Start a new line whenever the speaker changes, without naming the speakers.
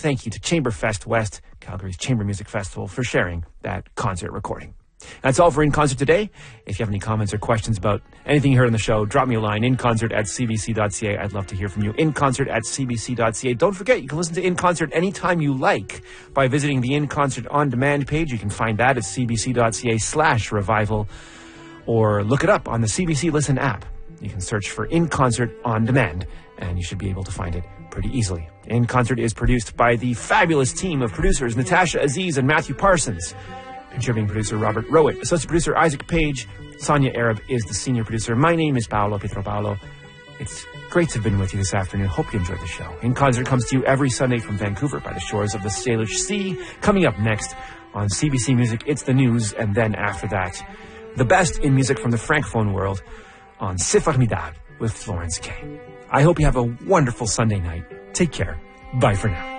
thank you to Chamberfest West, Calgary's Chamber Music Festival, for sharing that concert recording. That's all for In Concert today. If you have any comments or questions about anything you heard on the show, drop me a line, inconcert@cbc.ca. I'd love to hear from you. inconcert@cbc.ca. Don't forget, you can listen to In Concert anytime you like by visiting the In Concert On Demand page. You can find that at cbc.ca/revival, or look it up on the CBC Listen app. You can search for In Concert On Demand, and you should be able to find it pretty easily. In Concert is produced by the fabulous team of producers Natasha Aziz and Matthew Parsons. Contributing producer Robert Rowett. Associate producer Isaac Page. Sonia Arab is the senior producer. My name is Paolo Pietropaolo. It's great to have been with you this afternoon. Hope you enjoyed the show. In Concert comes to you every Sunday from Vancouver by the shores of the Salish Sea. Coming up next on CBC Music, it's the news, and then after that, the best in music from the Francophone world on C'est Formidable with Florence Kay. I hope you have a wonderful Sunday night. Take care. Bye for now.